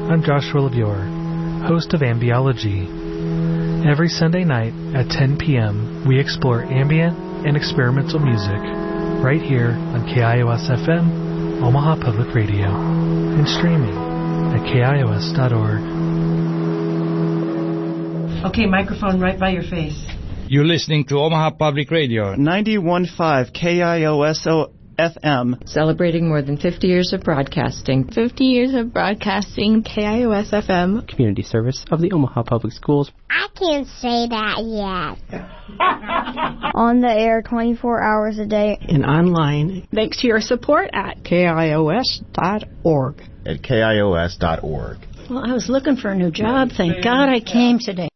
I'm Joshua LeVior, host of Ambiology. Every Sunday night at 10 p.m., we explore ambient and experimental music right here on KIOS-FM, Omaha Public Radio, and streaming at KIOS.org. Okay, microphone right by your face. You're listening to Omaha Public Radio. 91.5 KIOS-FM. Celebrating more than 50 years of broadcasting. 50 years of broadcasting, KIOS-FM. Community service of the Omaha Public Schools. I can't say that yet. On the air 24 hours a day. And online. Thanks to your support at KIOS.org. At KIOS.org. Well, I was looking for a new job. Thank God I came today.